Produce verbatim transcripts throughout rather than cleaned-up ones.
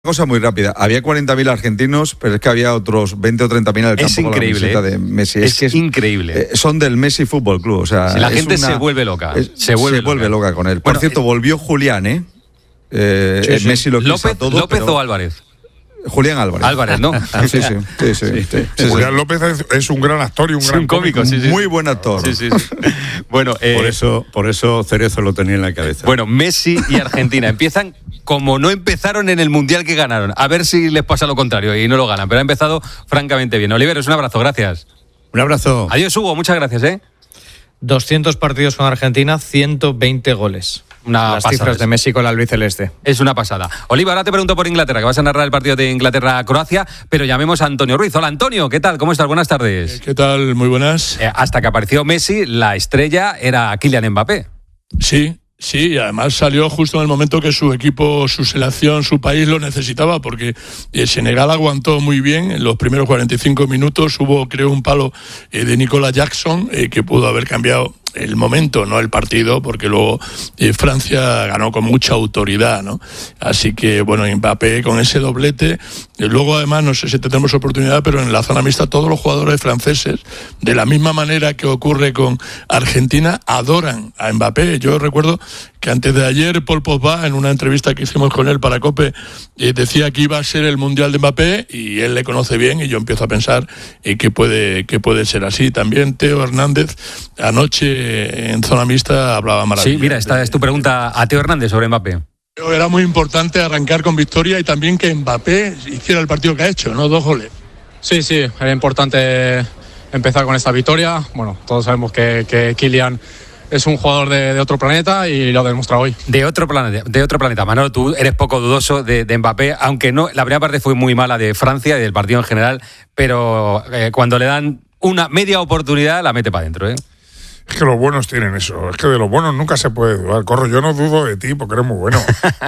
Cosa muy rápida. Había cuarenta mil argentinos, pero es que había otros veinte o treinta mil en el campo. Es increíble, con la ¿eh? de Messi. Es, es que es increíble. Eh, son del Messi Fútbol Club. O sea, sí, la es gente una, se vuelve loca. Es, se vuelve, se vuelve loca. loca con él. Bueno, Por cierto, eh, volvió Julián, ¿eh? eh sí, sí. Messi lo quiso López, todo, ¿López pero... o Álvarez? Julián Álvarez. Álvarez, ¿no? Sí, sí. sí, sí, sí, sí, sí Julián sí. López es, es un gran actor y un Sí, gran un cómico, cómico. sí, sí. Muy buen actor. Sí, sí, sí. Bueno, eh, por eso, por eso Cerezo lo tenía en la cabeza. Bueno, Messi y Argentina empiezan como no empezaron en el Mundial que ganaron. A ver si les pasa lo contrario y no lo ganan. Pero ha empezado francamente bien. Oliveros, un abrazo, gracias. Un abrazo. Adiós, Hugo, muchas gracias, ¿eh? doscientos partidos con Argentina, ciento veinte goles. Una Las pasada cifras de eso. Messi con la albiceleste. Es una pasada. Oliva, ahora te pregunto por Inglaterra, que vas a narrar el partido de Inglaterra-Croacia, pero llamemos a Antonio Ruiz. Hola, Antonio, ¿qué tal? ¿Cómo estás? Buenas tardes. ¿Qué tal? Muy buenas. Eh, hasta que apareció Messi, la estrella era Kylian Mbappé. Sí, sí, y además salió justo en el momento que su equipo, su selección, su país lo necesitaba, porque el Senegal aguantó muy bien. En los primeros cuarenta y cinco minutos hubo, creo, un palo eh, de Nicolas Jackson eh, que pudo haber cambiado el momento, no el partido, porque luego eh, Francia ganó con mucha autoridad, ¿no? Así que, bueno, Mbappé con ese doblete. Y luego, además, no sé si tendremos oportunidad, pero en la zona mixta todos los jugadores franceses, de la misma manera que ocurre con Argentina, adoran a Mbappé. Yo recuerdo que antes de ayer Paul Pogba, en una entrevista que hicimos con él para COPE, eh, decía que iba a ser el Mundial de Mbappé, y él le conoce bien, y yo empiezo a pensar eh, que puede que puede ser así. También Teo Hernández, anoche en zona mixta, hablaba maravilla. Sí, mira, esta es tu pregunta a Teo Hernández sobre Mbappé. Era muy importante arrancar con victoria y también que Mbappé hiciera el partido que ha hecho, ¿no? Dos goles. Sí, sí, era importante empezar con esta victoria. Bueno, todos sabemos que, que Kylian es un jugador de, de otro planeta y lo ha demostrado hoy. De otro planeta, de otro planeta. Manolo, tú eres poco dudoso de, de Mbappé, aunque no, la primera parte fue muy mala de Francia y del partido en general, pero eh, cuando le dan una media oportunidad la mete para adentro, ¿eh? Es que los buenos tienen eso. Es que de los buenos nunca se puede dudar. Corro, yo no dudo de ti porque eres muy bueno.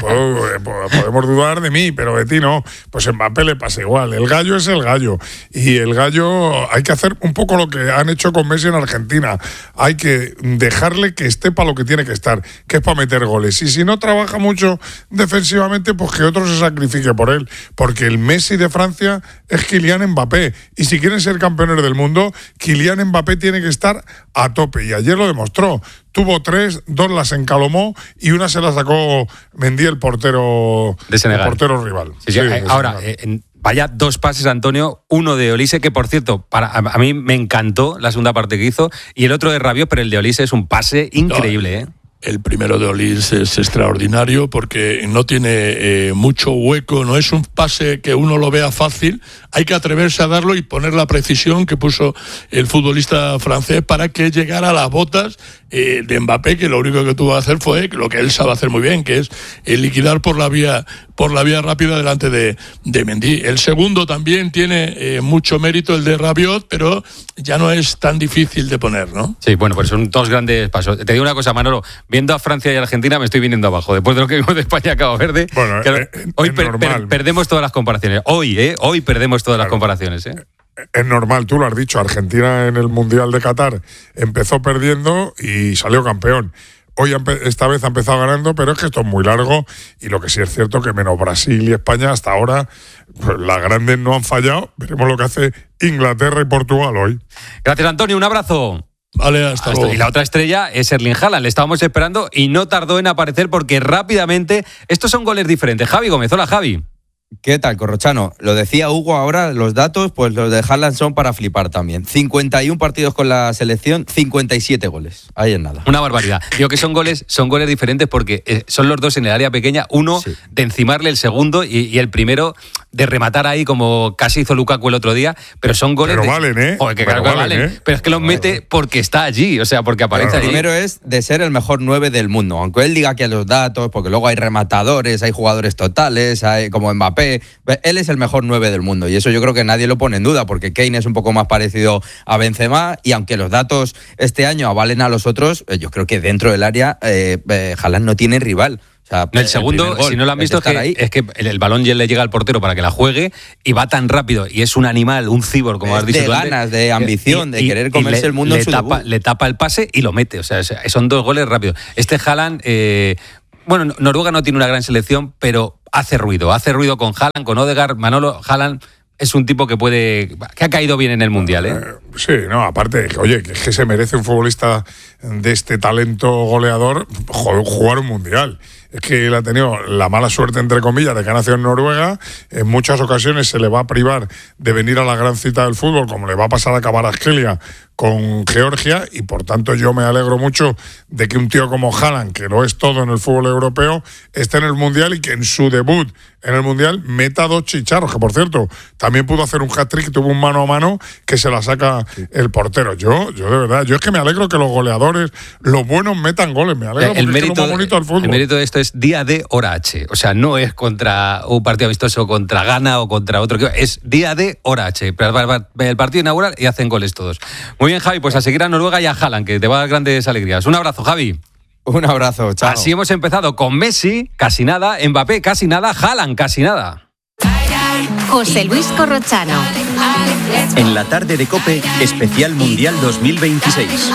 Podemos dudar de mí, pero de ti no. Pues en Mbappé le pasa igual. El gallo es el gallo. Y el gallo hay que hacer un poco lo que han hecho con Messi en Argentina. Hay que dejarle que esté para lo que tiene que estar, que es para meter goles. Y si no trabaja mucho defensivamente, pues que otro se sacrifique por él. Porque el Messi de Francia es Kylian Mbappé. Y si quieren ser campeones del mundo, Kylian Mbappé tiene que estar a tope. Y ayer lo demostró. Tuvo tres, dos las encalomó y una se la sacó Mendy, el portero de Senegal. El portero rival. Sí, sí, Sí, eh, ahora, eh, vaya dos pases, Antonio. Uno de Olise, que por cierto, para, a, a mí me encantó la segunda parte que hizo, y el otro de Rabiot, pero el de Olise es un pase increíble, ¿eh? El primero de Olise es extraordinario porque no tiene eh, mucho hueco, no es un pase que uno lo vea fácil, hay que atreverse a darlo y poner la precisión que puso el futbolista francés para que llegara a las botas eh, de Mbappé, que lo único que tuvo que hacer fue lo que él sabe hacer muy bien, que es eh, liquidar por la vía por la vía rápida delante de, de Mendy. El segundo también tiene eh, mucho mérito, el de Rabiot, pero ya no es tan difícil de poner, ¿no? Sí, bueno, pues son dos grandes pasos. Te digo una cosa, Manolo, viendo a Francia y a Argentina me estoy viniendo abajo. Después de lo que vimos de España a Cabo Verde, bueno, claro, eh, hoy es per, normal. per, perdemos todas las comparaciones. Hoy, ¿eh? Hoy perdemos todas claro. las comparaciones, ¿eh? Es normal, tú lo has dicho. Argentina en el Mundial de Qatar empezó perdiendo y salió campeón. Hoy esta vez ha empezado ganando, pero es que esto es muy largo y lo que sí es cierto que menos Brasil y España hasta ahora, pues las grandes no han fallado. Veremos lo que hace Inglaterra y Portugal hoy. Gracias, Antonio, un abrazo. Vale, hasta, hasta luego. Y la otra estrella es Erling Haaland, le estábamos esperando y no tardó en aparecer porque rápidamente, estos son goles diferentes. Javi Gómez, hola Javi. ¿Qué tal, Corrochano? Lo decía Hugo ahora, los datos, pues los de Haaland son para flipar también. cincuenta y uno partidos con la selección, cincuenta y siete goles. Ahí es nada. Una barbaridad. Digo que son goles, son goles diferentes porque eh, son los dos en el área pequeña, uno sí. de encimarle el segundo y, y el primero de rematar ahí como casi hizo Lukaku el otro día, pero son goles... Pero de, valen, ¿eh? Joder, que pero claro valen, valen, ¿eh? Pero es que los vale, mete vale. porque está allí, o sea, porque aparece claro, allí. El primero es de ser el mejor nueve del mundo, aunque él diga que a los datos, porque luego hay rematadores, hay jugadores totales, hay como Mbappé, él es el mejor nueve del mundo y eso yo creo que nadie lo pone en duda porque Kane es un poco más parecido a Benzema y aunque los datos este año avalen a los otros, yo creo que dentro del área eh, eh, Haaland no tiene rival. O sea, el segundo, el gol, si no lo han visto, es que, ahí. es que el, el balón ya le llega al portero para que la juegue y va tan rápido y es un animal, un cibor, como es has dicho de tú ganas, antes, de ambición, y, de querer comerse le, el mundo le en su tapa, debut. le tapa el pase y lo mete. O sea, son dos goles rápidos. Este Haaland... Eh, bueno, Noruega no tiene una gran selección, pero hace ruido. Hace ruido con Haaland, con Odegaard. Manolo, Haaland es un tipo que puede que ha caído bien en el Mundial, ¿eh? Eh, sí, no, aparte, oye, que es que se merece un futbolista de este talento goleador jugar un Mundial. Es que él ha tenido la mala suerte, entre comillas, de que ha nacido en Noruega. En muchas ocasiones se le va a privar de venir a la gran cita del fútbol, como le va a pasar a Kvaratskhelia con Georgia, y por tanto yo me alegro mucho de que un tío como Haaland, que lo es todo en el fútbol europeo, esté en el Mundial y que en su debut en el Mundial meta dos chicharros, que por cierto, también pudo hacer un hat-trick, tuvo un mano a mano que se la saca el portero. Yo, yo de verdad, yo es que me alegro que los goleadores, los buenos metan goles, me alegro el porque mérito, es lo más bonito del fútbol. El mérito de esto es día de hora H, o sea, no es contra un partido amistoso contra Ghana o contra otro, es día de hora H, el partido inaugural y hacen goles todos. Muy bien, Javi, pues a seguir a Noruega y a Haaland, que te va a dar grandes alegrías. Un abrazo, Javi. Un abrazo, chao. Así hemos empezado con Messi, casi nada, Mbappé, casi nada, Haaland, casi nada. José Luis Corrochano. En la tarde de COPE, especial Mundial dos mil veintiséis.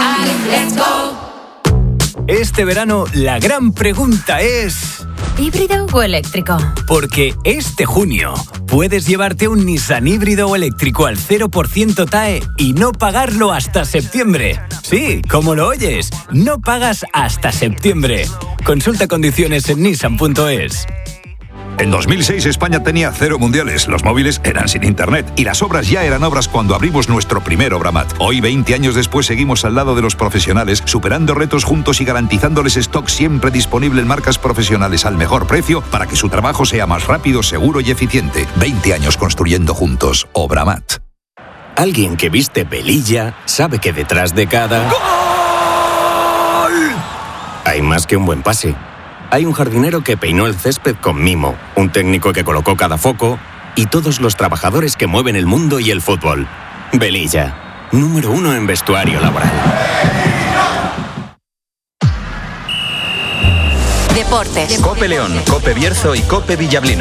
Este verano, la gran pregunta es... ¿híbrido o eléctrico? Porque este junio puedes llevarte un Nissan híbrido o eléctrico al cero por ciento T A E y no pagarlo hasta septiembre. Sí, como lo oyes, no pagas hasta septiembre. Consulta condiciones en nissan punto es. En dos mil seis España tenía cero mundiales, los móviles eran sin internet y las obras ya eran obras cuando abrimos nuestro primer Obramat. Hoy, veinte años después, seguimos al lado de los profesionales, superando retos juntos y garantizándoles stock siempre disponible en marcas profesionales al mejor precio para que su trabajo sea más rápido, seguro y eficiente. veinte años construyendo juntos. Obramat. Alguien que viste velilla sabe que detrás de cada... ¡gol! Hay más que un buen pase. Hay un jardinero que peinó el césped con mimo, un técnico que colocó cada foco y todos los trabajadores que mueven el mundo y el fútbol. Velilla, número uno en vestuario laboral. Deportes. COPE León, COPE Bierzo y COPE Villablino.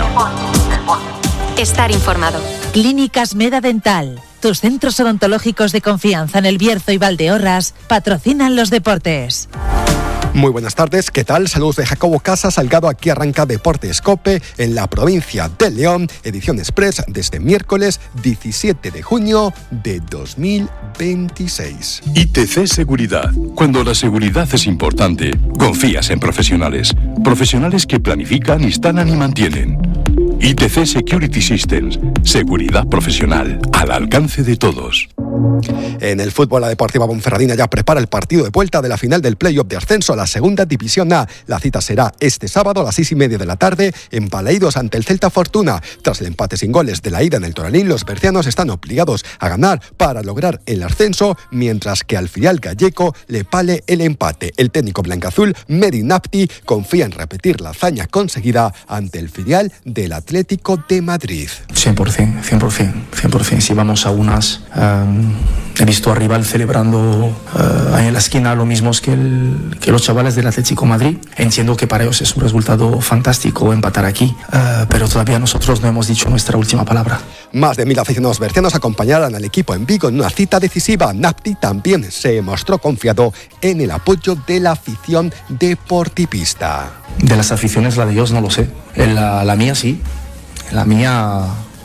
Estar informado. Clínicas Meda Dental. Tus centros odontológicos de confianza en El Bierzo y Valdeorras patrocinan los deportes. Muy buenas tardes, ¿qué tal? Saludos de Jacobo Casa Salgado, aquí arranca Deportes COPE en la provincia de León, edición express desde miércoles diecisiete de junio de dos mil veintiséis. I T C Seguridad. Cuando la seguridad es importante, confías en profesionales. Profesionales que planifican, instalan y mantienen. I T C Security Systems. Seguridad profesional al alcance de todos. En el fútbol, la Deportiva Ponferradina ya prepara el partido de vuelta de la final del playoff de ascenso a la segunda división A. La cita será este sábado a las seis y media de la tarde en Balaídos ante el Celta Fortuna. Tras el empate sin goles de la ida en el Toralín, los bercianos están obligados a ganar para lograr el ascenso, mientras que al filial gallego le vale el empate. El técnico blancaazul, Mehdi Napti, confía en repetir la hazaña conseguida ante el filial del Atlético de Madrid. cien por ciento, cien por ciento, cien por ciento. Si vamos a unas... Um... He visto a rival celebrando uh, ahí en la esquina lo mismo que, el, que los chavales del Atlético de Madrid. Entiendo que para ellos es un resultado fantástico empatar aquí, uh, pero todavía nosotros no hemos dicho nuestra última palabra. Más de mil aficionados bercianos acompañarán al equipo en Vigo en una cita decisiva. Napti también se mostró confiado en el apoyo de la afición deportivista. De las aficiones, la de ellos no lo sé. La, la mía sí. La mía...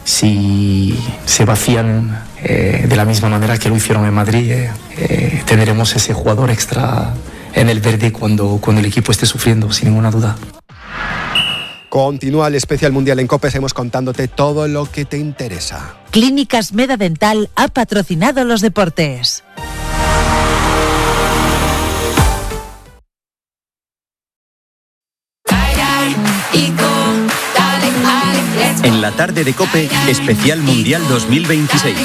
Si se vacían eh, de la misma manera que lo hicieron en Madrid, eh, eh, tendremos ese jugador extra en el verde cuando, cuando el equipo esté sufriendo, sin ninguna duda. Continúa el especial mundial en COPE, seguimos contándote todo lo que te interesa. Clínicas Meda Dental ha patrocinado los deportes. En la tarde de COPE, especial Mundial dos mil veintiséis.